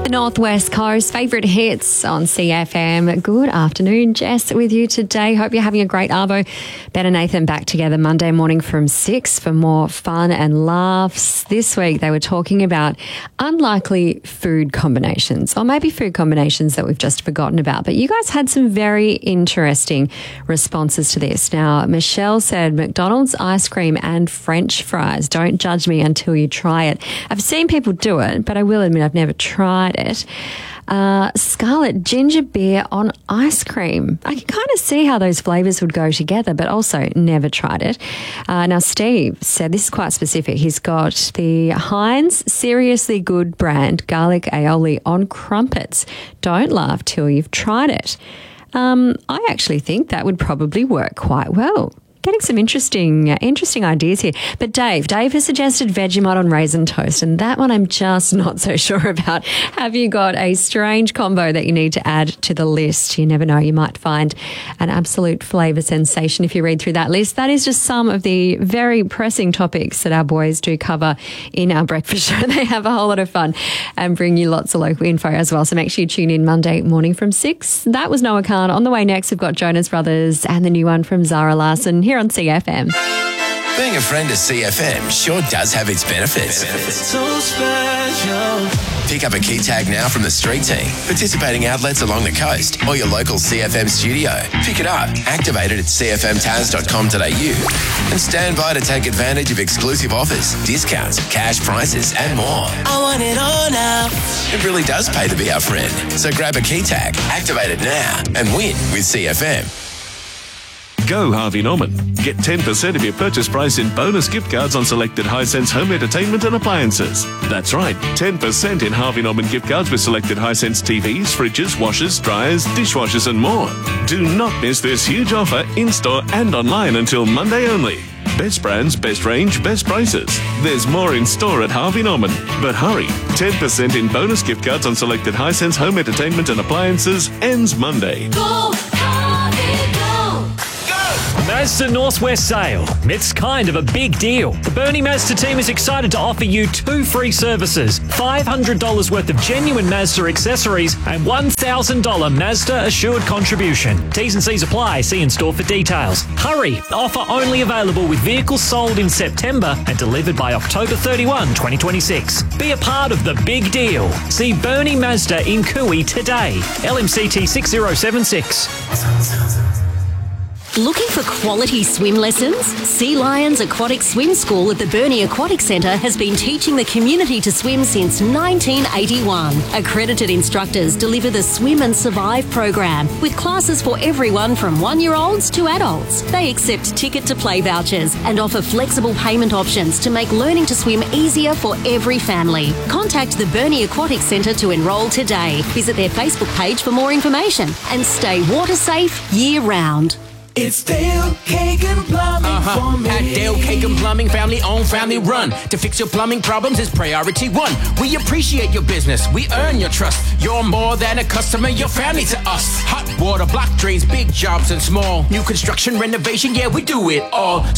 the Northwest Coast. Favourite hits on CFM. Good afternoon, Jess with you today. Hope you're having a great arvo. Ben and Nathan back together Monday morning from 6 for more fun and laughs. This week they were talking about unlikely food combinations, or maybe food combinations that we've just forgotten about. But you guys had some very interesting responses to this. Now, Michelle said McDonald's ice cream and French fries. Don't judge me until you try it. I've seen people do it, but I will admit I've never tried it. Scarlett, ginger beer on ice cream. I can kind of see how those flavours would go together, but also never tried it. Now, Steve said, this is quite specific. He's got the Heinz Seriously Good brand garlic aioli on crumpets. Don't laugh till you've tried it. I actually think that would probably work quite well. Getting some interesting ideas here. But Dave has suggested Vegemite on raisin toast, and that one I'm just not so sure about. Have you got a strange combo that you need to add to the list? You never know. You might find an absolute flavour sensation if you read through that list. That is just some of the very pressing topics that our boys do cover in our breakfast show. They have a whole lot of fun and bring you lots of local info as well. So make sure you tune in Monday morning from 6. That was Noah Khan. On the way next, we've got Jonas Brothers and the new one from Zara Larsson here on CFM. Being a friend of CFM sure does have its benefits. So special. Pick up a key tag now from the street team, participating outlets along the coast, or your local CFM studio. Pick it up, activate it at cfmtaz.com.au, and stand by to take advantage of exclusive offers, discounts, cash prizes, and more. I want it all now. It really does pay to be our friend. So grab a key tag, activate it now, and win with CFM. Go Harvey Norman. Get 10% of your purchase price in bonus gift cards on selected Hisense home entertainment and appliances. That's right, 10% in Harvey Norman gift cards with selected Hisense TVs, fridges, washers, dryers, dishwashers and more. Do not miss this huge offer in-store and online until Monday only. Best brands, best range, best prices. There's more in store at Harvey Norman. But hurry, 10% in bonus gift cards on selected Hisense home entertainment and appliances ends Monday. Go Harvey, go! Mazda Northwest sale. It's kind of a big deal. The Bernie Mazda team is excited to offer you 2 free services, $500 worth of genuine Mazda accessories and $1,000 Mazda assured contribution. T's and C's apply. See in store for details. Hurry! Offer only available with vehicles sold in September and delivered by October 31, 2026. Be a part of the big deal. See Bernie Mazda in Cooey today. LMCT 6076. Looking for quality swim lessons? Sea Lions Aquatic Swim School at the Burnie Aquatic Centre has been teaching the community to swim since 1981. Accredited instructors deliver the Swim and Survive program with classes for everyone from 1-year-olds to adults. They accept ticket to play vouchers and offer flexible payment options to make learning to swim easier for every family. Contact the Burnie Aquatic Centre to enrol today. Visit their Facebook page for more information and stay water safe year round. It's Dale Kagan Plumbing for me. At Dale Kagan Plumbing, family owned, family run. To fix your plumbing problems is priority one. We appreciate your business. We earn your trust. You're more than a customer. Your family to us. Hot water, block drains, big jobs and small. New construction, renovation, yeah, we do it all.